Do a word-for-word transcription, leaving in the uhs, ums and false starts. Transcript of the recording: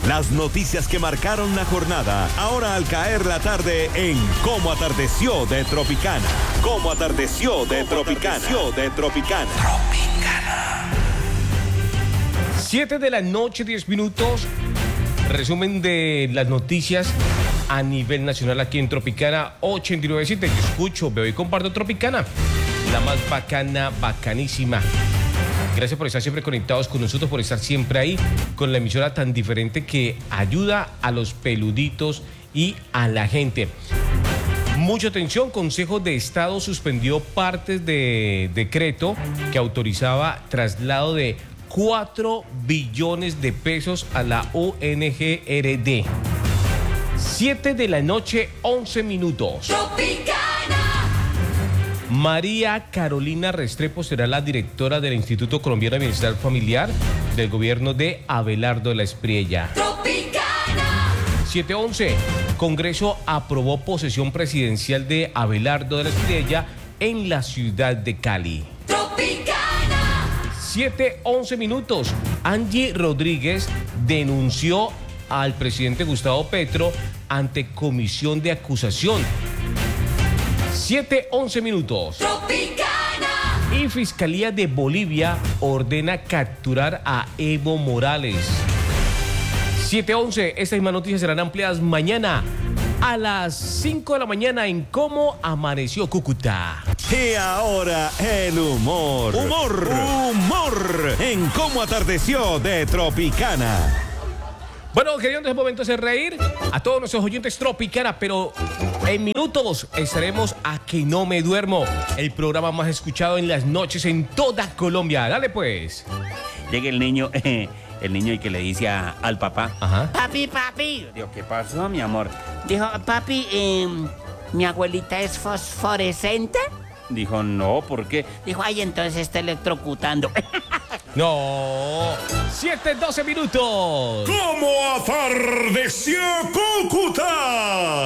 Las noticias que marcaron la jornada, ahora al caer la tarde en Cómo Atardeció de Tropicana. Cómo Atardeció de Tropicana. de Tropicana. Tropicana. siete de la noche, diez minutos. Resumen de las noticias a nivel nacional aquí en Tropicana ochenta y nueve punto siete. Yo escucho, veo y comparto Tropicana, la más bacana, bacanísima. Gracias por estar siempre conectados con nosotros, por estar siempre ahí con la emisora tan diferente que ayuda a los peluditos y a la gente. Mucha atención, Consejo de Estado suspendió partes de decreto que autorizaba traslado de cuatro billones de pesos a la O N G R D. siete de la noche, once minutos. Tropicana. María Carolina Restrepo será la directora del Instituto Colombiano de Bienestar Familiar del gobierno de Abelardo de la Espriella. Tropicana. siete once. Congreso aprobó posesión presidencial de Abelardo de la Espriella en la ciudad de Cali. Tropicana. siete once minutos. Angie Rodríguez denunció al presidente Gustavo Petro ante comisión de acusación. siete once minutos. Tropicana. Y Fiscalía de Bolivia ordena capturar a Evo Morales. siete once. Estas mismas noticias serán ampliadas mañana a las cinco de la mañana en Cómo Amaneció Cúcuta. Y ahora el humor. Humor. Humor. En Cómo Atardeció de Tropicana. Bueno, queriendo en este momento hacer reír a todos nuestros oyentes Tropicana, pero en minutos estaremos a Que No Me Duermo, el programa más escuchado en las noches en toda Colombia. Dale pues. Llega el niño, eh, el niño y que le dice a, al papá, Ajá. papi, papi. Digo, ¿qué pasó, mi amor? Dijo, papi, eh, ¿mi abuelita es fosforescente? Dijo, no, ¿por qué? Dijo, ay, entonces está electrocutando. No. siete doce minutos. ¿Cómo atardeció Cúcuta?